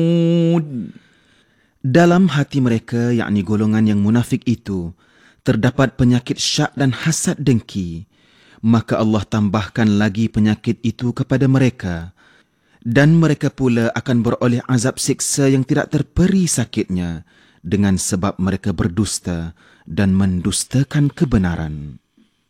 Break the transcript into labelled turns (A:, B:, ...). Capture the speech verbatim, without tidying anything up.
A: Dalam hati mereka, yakni golongan yang munafik itu, terdapat penyakit syak dan hasad dengki. Maka Allah tambahkan lagi penyakit itu kepada mereka. Dan mereka pula akan beroleh azab siksa yang tidak terperi sakitnya dengan sebab mereka berdusta dan mendustakan kebenaran.